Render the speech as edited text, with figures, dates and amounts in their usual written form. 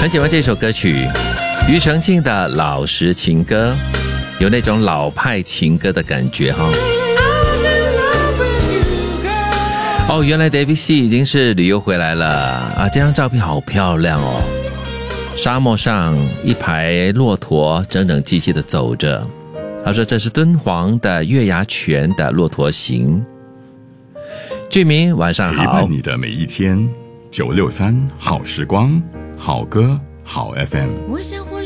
很喜欢这首歌曲，庾澄庆的老实情歌，有那种老派情歌的感觉哈。哦，原来 David C 已经是旅游回来了啊！这张照片好漂亮哦，沙漠上一排骆驼整整齐齐的走着。他说这是敦煌的月牙泉的骆驼行。居民晚上好， 陪伴你的每一天，963好时光，好歌好 FM。 我想